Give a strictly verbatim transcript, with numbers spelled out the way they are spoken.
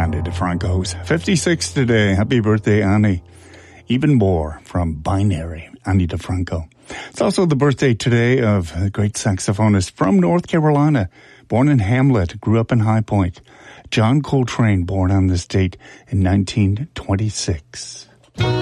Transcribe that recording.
Ani DiFranco's fifty-six today. Happy birthday, Ani. Even more from Binary, Ani DiFranco. It's also the birthday today of a great saxophonist from North Carolina, born in Hamlet, grew up in High Point. John Coltrane, born on this date in nineteen twenty-six.